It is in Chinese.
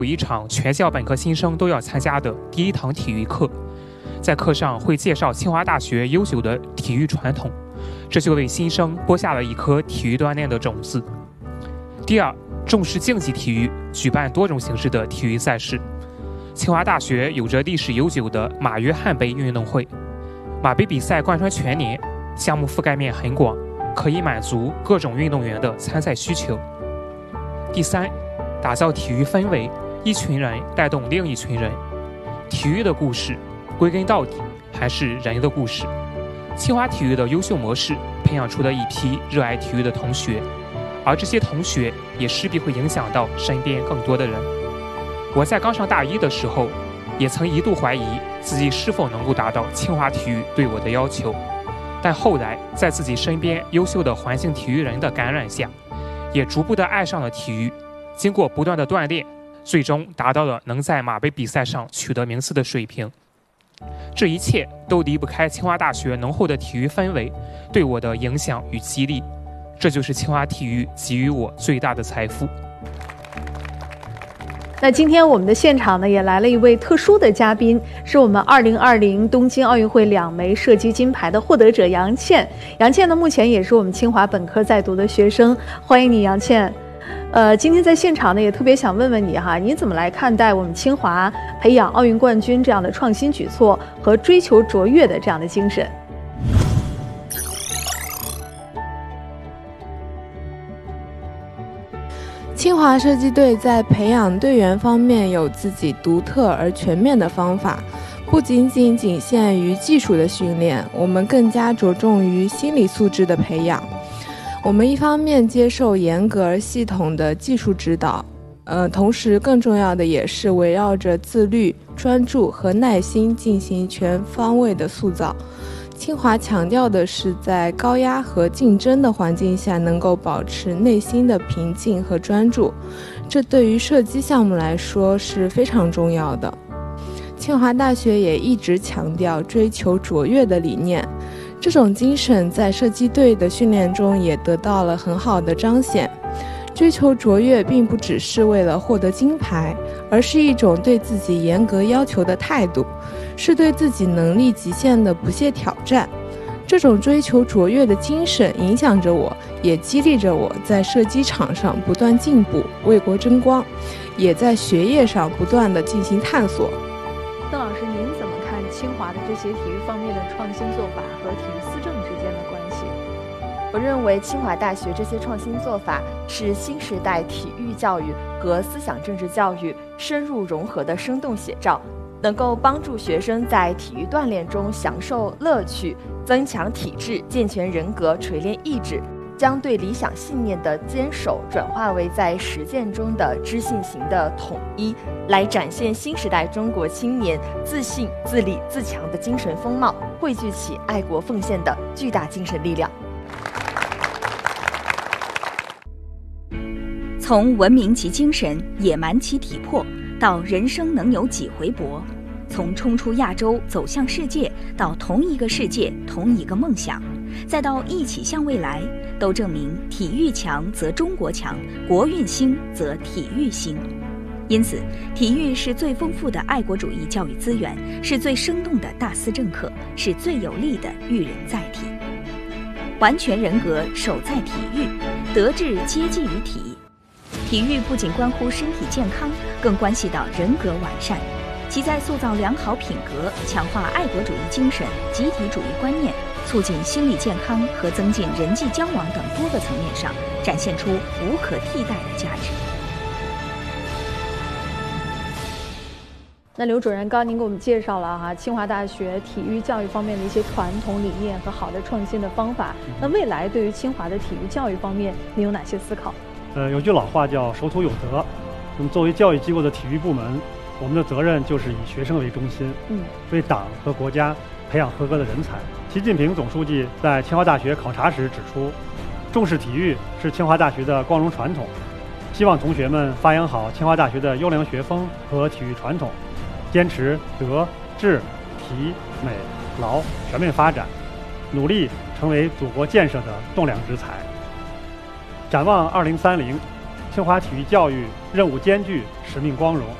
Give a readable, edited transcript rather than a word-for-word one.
有一场全校本科新生都要参加的第一堂体育课，在课上会介绍清华大学悠久的体育传统，这就为新生播下了一颗体育锻炼的种子。第二，重视竞技体育，举办多种形式的体育赛事。清华大学有着历史悠久的马约翰杯运动会，马杯比赛贯穿全年，项目覆盖面很广，可以满足各种运动员的参赛需求。第三，打造体育氛围，一群人带动另一群人。体育的故事，归根到底还是人的故事。清华体育的优秀模式，培养出了一批热爱体育的同学，而这些同学也势必会影响到身边更多的人。我在刚上大一的时候，也曾一度怀疑自己是否能够达到清华体育对我的要求，但后来在自己身边优秀的环境体育人的感染下，也逐步的爱上了体育。经过不断的锻炼，最终达到了能在马杯比赛上取得名次的水平。这一切都离不开清华大学浓厚的体育氛围对我的影响与激励，这就是清华体育给予我最大的财富。 那今天我们的现场呢，也来了一位特殊的嘉宾，是我们2020东京奥运会2枚射击金牌的获得者杨倩。杨倩呢，目前也是我们清华本科在读的学生，欢迎你，杨倩。今天在现场呢，也特别想问问你哈，你怎么来看待我们清华培养奥运冠军这样的创新举措和追求卓越的这样的精神？ 清华射击队在培养队员方面有自己独特而全面的方法，不仅限于技术的训练，我们更加着重于心理素质的培养。我们一方面接受严格而系统的技术指导，同时更重要的也是围绕着自律、专注和耐心进行全方位的塑造。清华强调的是在高压和竞争的环境下能够保持内心的平静和专注，这对于射击项目来说是非常重要的。清华大学也一直强调追求卓越的理念，这种精神在射击队的训练中也得到了很好的彰显。追求卓越并不只是为了获得金牌，而是一种对自己严格要求的态度，是对自己能力极限的不懈挑战。这种追求卓越的精神影响着我，也激励着我在射击场上不断进步，为国争光，也在学业上不断地进行探索。 邓老师，您怎么看清华的这些体育方面的创新做法和体育思政之间的关系？ 我认为清华大学这些创新做法是新时代体育教育和思想政治教育深入融合的生动写照，能够帮助学生在体育锻炼中享受乐趣，增强体质，健全人格，锤炼意志，将对理想信念的坚守转化为在实践中的知信行的统一，来展现新时代中国青年自信、自立、自强的精神风貌，汇聚起爱国奉献的巨大精神力量。 从文明其精神，野蛮其体魄，到人生能有几回搏，从冲出亚洲走向世界，到同一个世界同一个梦想，再到一起向未来，都证明体育强则中国强，国运兴则体育兴。因此，体育是最丰富的爱国主义教育资源，是最生动的大思政课，是最有力的育人载体。完全人格守在体育，德智皆基于体。体育不仅关乎身体健康，更关系到人格完善。其在塑造良好品格、强化爱国主义精神、集体主义观念、促进心理健康和增进人际交往等多个层面上，展现出无可替代的价值。 那刘主任，刚刚您给我们介绍了哈清华大学体育教育方面的一些传统理念和好的创新的方法。那未来对于清华的体育教育方面，您有哪些思考？ 有句老话叫守土有德。那么作为教育机构的体育部门，我们的责任就是以学生为中心，为党和国家培养合格的人才。习近平总书记在清华大学考察时指出，重视体育是清华大学的光荣传统，希望同学们发扬好清华大学的优良学风和体育传统，坚持德、智、体、美、劳全面发展，努力成为祖国建设的栋梁之才。展望2030， 清华体育教育任务艰巨，使命光荣。